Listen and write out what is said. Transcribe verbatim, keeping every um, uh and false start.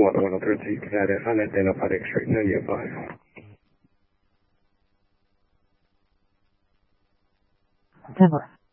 Water one thirty, could add an unidentified X-ray nearby. Denver.